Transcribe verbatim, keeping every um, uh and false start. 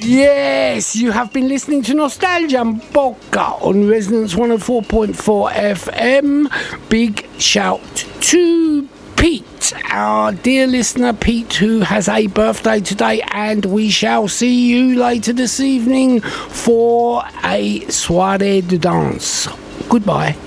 Yes, you have been listening to Nostalgia and Bocca on Resonance one oh four point four F M. Big shout to Pete, our dear listener Pete, who has a birthday today, and we shall see you later this evening for a soirée de danse. Goodbye.